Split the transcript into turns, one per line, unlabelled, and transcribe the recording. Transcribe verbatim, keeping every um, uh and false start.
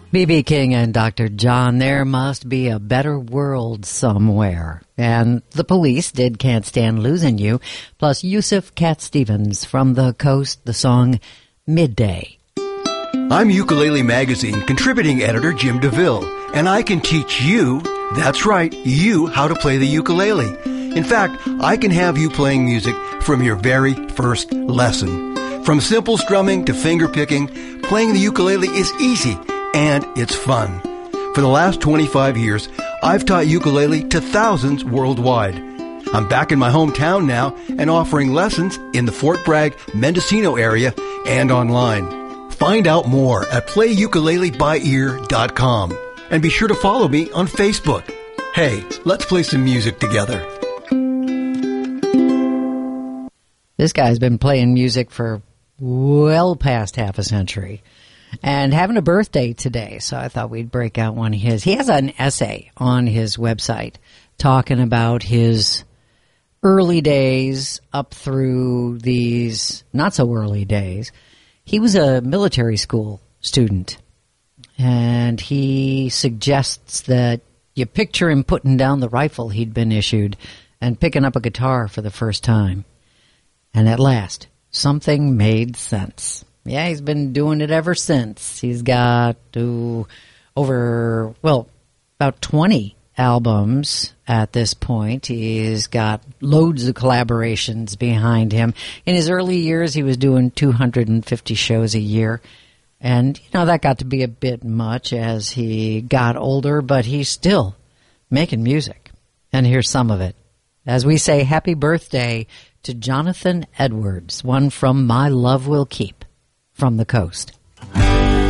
B B. King and Doctor John, there must be a better world somewhere. And the Police did Can't Stand Losing You, plus Yusuf Cat Stevens from the Coast, the song Midday.
I'm Ukulele Magazine contributing editor Jim DeVille, and I can teach you, that's right, you, how to play the ukulele. In fact, I can have you playing music from your very first lesson. From simple strumming to finger picking, playing the ukulele is easy and it's fun. For the last twenty-five years, I've taught ukulele to thousands worldwide. I'm back in my hometown now and offering lessons in the Fort Bragg, Mendocino area and online. Find out more at play ukulele by ear dot com. And be sure to follow me on Facebook. Hey, let's play some music together.
This guy's been playing music for well past half a century and having a birthday today, so I thought we'd break out one of his. He has an essay on his website talking about his early days up through these not so early days. He was a military school student, and he suggests that you picture him putting down the rifle he'd been issued and picking up a guitar for the first time. And at last, something made sense. Yeah, he's been doing it ever since. He's got uh, over, well, about twenty albums at this point. He's got loads of collaborations behind him. In his early years, he was doing two hundred fifty shows a year. And, you know, that got to be a bit much as he got older, but he's still making music. And here's some of it. As we say, happy birthday to Jonathan Edwards, one from My Love Will Keep, from the Coast.